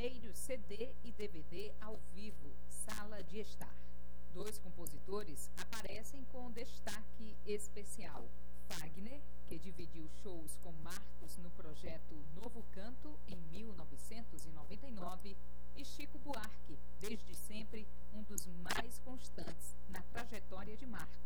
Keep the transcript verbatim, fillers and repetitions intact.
primeiro C D e D V D ao vivo, Sala de Estar. Dois compositores aparecem com destaque especial. Fagner, que dividiu shows com Marcos no projeto Novo Canto em mil novecentos e noventa e nove, e Chico Buarque, desde sempre um dos mais constantes na trajetória de Marcos.